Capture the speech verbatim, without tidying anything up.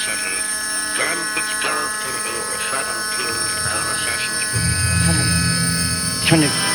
settled, John Fitzgerald Kennedy was shot and killed by an assassin's bullet. Turn it.